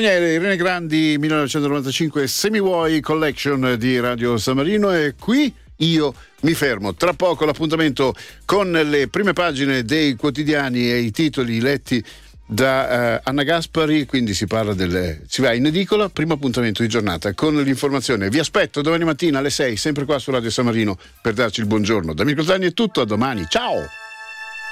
Daniele, Irene Grandi, 1995, Se mi vuoi, collection di Radio San Marino, e qui io mi fermo. Tra poco l'appuntamento con le prime pagine dei quotidiani e i titoli letti da Anna Gaspari, quindi si va in edicola, primo appuntamento di giornata con l'informazione. Vi aspetto domani mattina alle 6, sempre qua su Radio San Marino, per darci il buongiorno. Da Mirko Zanni è tutto, a domani, ciao!